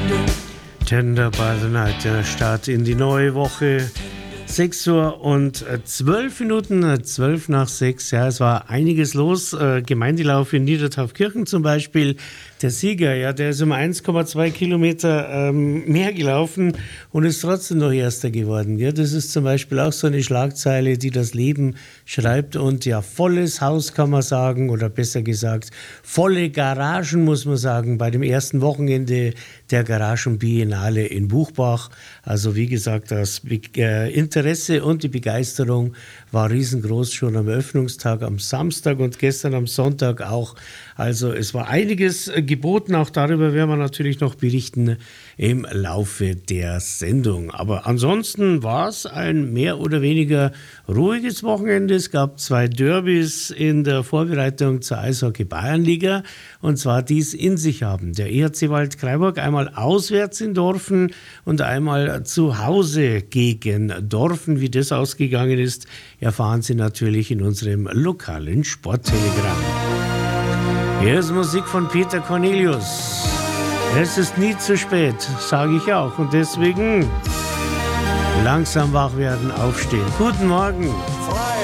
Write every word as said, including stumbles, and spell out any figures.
Tender by the Night, der Start in die neue Woche. sechs Uhr und zwölf Minuten, zwölf nach sechs. Ja, es war einiges los. Äh, Gemeindelauf in Niedertaufkirchen zum Beispiel. Der Sieger, ja, der ist um eins Komma zwei Kilometer ähm, mehr gelaufen und ist trotzdem noch Erster geworden. Ja, das ist zum Beispiel auch so eine Schlagzeile, die das Leben schreibt. Und ja, volles Haus kann man sagen, oder besser gesagt, volle Garagen muss man sagen, bei dem ersten Wochenende der Garagenbiennale in Buchbach. Also wie gesagt, das äh, Interesse und die Begeisterung war riesengroß schon am Eröffnungstag am Samstag und gestern am Sonntag auch. Also es war einiges geboten, auch darüber werden wir natürlich noch berichten im Laufe der Sendung. Aber ansonsten war es ein mehr oder weniger ruhiges Wochenende. Es gab zwei Derbys in der Vorbereitung zur Eishockey-Bayernliga und zwar dies in sich haben. Der E H C Waldkraiburg einmal auswärts in Dorfen und einmal zu Hause gegen Dorfen. Wie das ausgegangen ist, erfahren Sie natürlich in unserem lokalen Sporttelegramm. Hier ist Musik von Peter Cornelius. Es ist nie zu spät, sage ich auch. Und deswegen langsam wach werden, aufstehen. Guten Morgen.